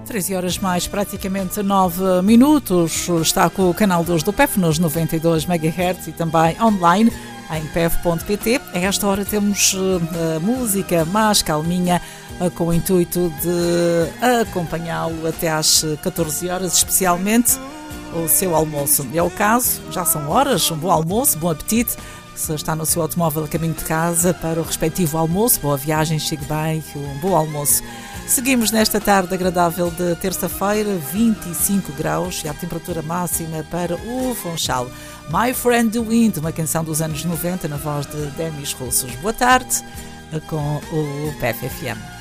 13 horas mais praticamente 9 minutos. Está com o canal 2 do PEF nos 92 MHz e também online em pef.pt. A esta hora temos música mais calminha com o intuito de acompanhá-lo até às 14 horas, especialmente o seu almoço. É o caso, já são horas, um bom almoço, bom apetite. Se está no seu automóvel a caminho de casa para o respectivo almoço, boa viagem, chegue bem, um bom almoço. Seguimos nesta tarde agradável de terça-feira, 25 graus e a temperatura máxima para o Funchal. My Friend the Wind, uma canção dos anos 90 na voz de Demis Roussos. Boa tarde com o PEF FM.